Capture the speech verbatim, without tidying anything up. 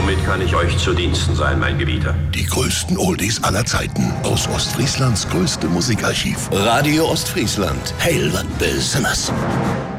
Womit kann ich euch zu Diensten sein, mein Gebieter? Die größten Oldies aller Zeiten aus Ostfrieslands größte Musikarchiv. Radio Ostfriesland. Heil wat Besonderes.